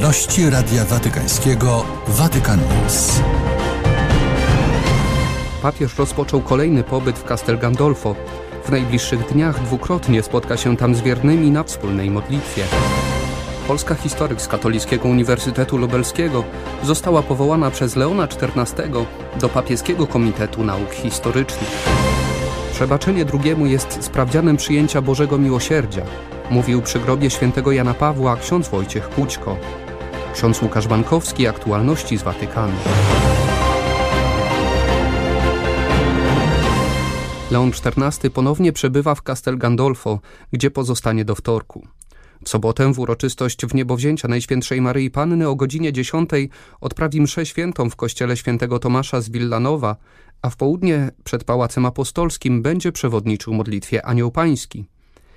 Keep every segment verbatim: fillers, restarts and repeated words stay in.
Aktualności Radia Watykańskiego Vatican News. Papież rozpoczął kolejny pobyt w Castel Gandolfo. W najbliższych dniach dwukrotnie spotka się tam z wiernymi na wspólnej modlitwie. Polska historyk z Katolickiego Uniwersytetu Lubelskiego została powołana przez Leona czternastego do Papieskiego Komitetu Nauk Historycznych. Przebaczenie drugiemu jest sprawdzianem przyjęcia Bożego Miłosierdzia, mówił przy grobie świętego Jana Pawła ksiądz Wojciech Kućko. Ksiądz Łukasz Bankowski, aktualności z Watykanu. Leon czternasty ponownie przebywa w Castel Gandolfo, gdzie pozostanie do wtorku. W sobotę w uroczystość wniebowzięcia Najświętszej Maryi Panny o godzinie dziesiątej odprawi mszę świętą w kościele świętego Tomasza z Villanowa, a w południe przed Pałacem Apostolskim będzie przewodniczył modlitwie Anioł Pański.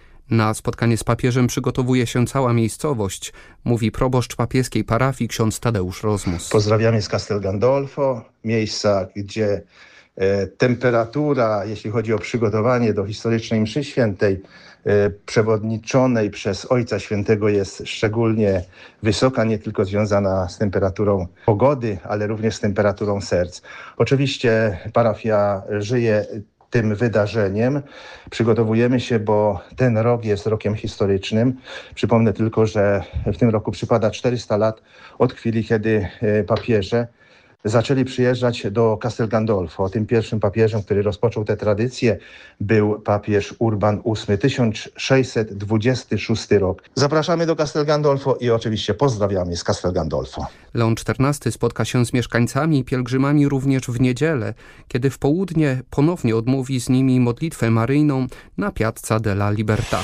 Na spotkanie z papieżem przygotowuje się cała miejscowość, mówi proboszcz papieskiej parafii ksiądz Tadeusz Rozmus. Pozdrawiamy z Castel Gandolfo, miejsca, gdzie e, temperatura, jeśli chodzi o przygotowanie do historycznej mszy świętej, e, przewodniczonej przez Ojca Świętego, jest szczególnie wysoka, nie tylko związana z temperaturą pogody, ale również z temperaturą serc. Oczywiście parafia żyje tym wydarzeniem. Przygotowujemy się, bo ten rok jest rokiem historycznym. Przypomnę tylko, że w tym roku przypada czterysta lat od chwili, kiedy papieże zaczęli przyjeżdżać do Castel Gandolfo. Tym pierwszym papieżem, który rozpoczął tę tradycję, był papież Urban ósmy, tysiąc sześćset dwudziesty szósty rok. Zapraszamy do Castel Gandolfo i oczywiście pozdrawiamy z Castel Gandolfo. Leon czternasty spotka się z mieszkańcami i pielgrzymami również w niedzielę, kiedy w południe ponownie odmówi z nimi modlitwę maryjną na Piazza della Libertà.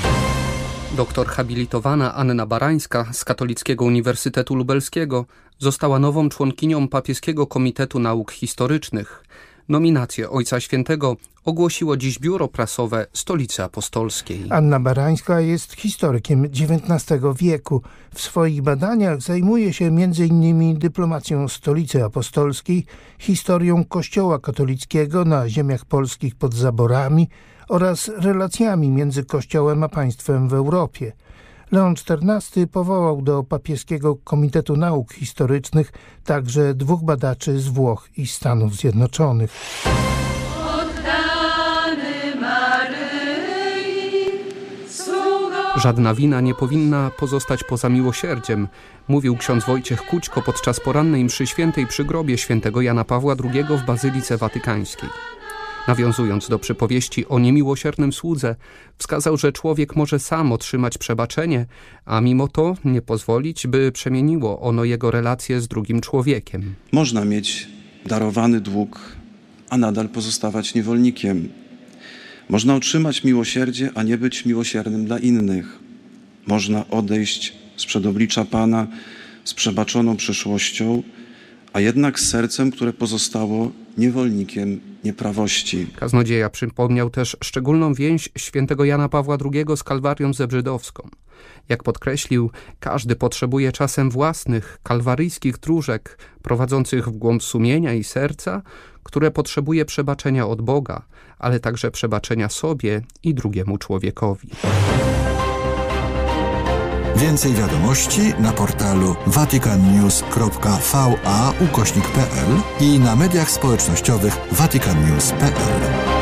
Doktor habilitowana Anna Barańska z Katolickiego Uniwersytetu Lubelskiego została nową członkinią Papieskiego Komitetu Nauk Historycznych. Nominację Ojca Świętego ogłosiło dziś biuro prasowe Stolicy Apostolskiej. Anna Barańska jest historykiem dziewiętnastego wieku. W swoich badaniach zajmuje się między innymi dyplomacją Stolicy Apostolskiej, historią Kościoła katolickiego na ziemiach polskich pod zaborami oraz relacjami między Kościołem a państwem w Europie. Leon czternasty powołał do Papieskiego Komitetu Nauk Historycznych także dwóch badaczy z Włoch i Stanów Zjednoczonych. Żadna wina nie powinna pozostać poza miłosierdziem, mówił ksiądz Wojciech Kućko podczas porannej mszy świętej przy grobie świętego Jana Pawła drugiego w Bazylice Watykańskiej. Nawiązując do przypowieści o niemiłosiernym słudze, wskazał, że człowiek może sam otrzymać przebaczenie, a mimo to nie pozwolić, by przemieniło ono jego relacje z drugim człowiekiem. Można mieć darowany dług, a nadal pozostawać niewolnikiem. Można otrzymać miłosierdzie, a nie być miłosiernym dla innych. Można odejść sprzed oblicza Pana z przebaczoną przeszłością, a jednak z sercem, które pozostało niewolnikiem nieprawości. Kaznodzieja przypomniał też szczególną więź świętego Jana Pawła drugiego z Kalwarią Zebrzydowską. Jak podkreślił, każdy potrzebuje czasem własnych, kalwaryjskich dróżek prowadzących w głąb sumienia i serca, które potrzebuje przebaczenia od Boga, ale także przebaczenia sobie i drugiemu człowiekowi. Więcej wiadomości na portalu vaticannews kropka va ukośnik pe el i na mediach społecznościowych vaticannews kropka pe el.